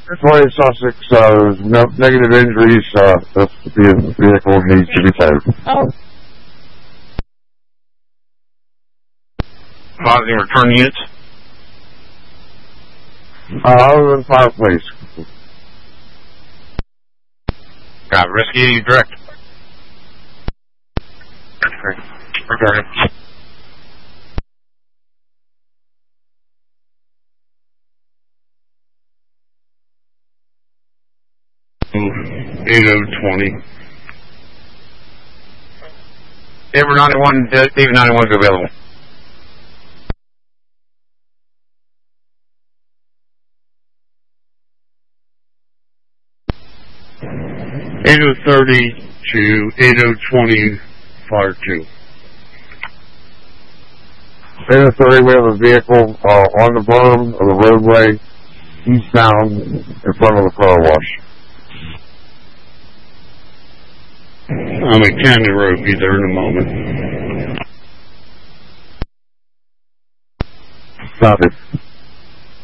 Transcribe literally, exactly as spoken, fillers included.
twenty Sussex, uh, there's no negative injuries, uh, that's the vehicle needs to be towed. Oh. Causing return units? Uh, other than fireplace. Got rescue direct. Okay. Regarding. eight oh twenty. David ninety-one, David ninety-one is available. eight oh thirty to eight oh twenty, fire two. eight oh thirty, we have a vehicle uh, on the berm of the roadway, eastbound, in front of the car wash. I'm at Canyon Road, be there in a moment. Copy.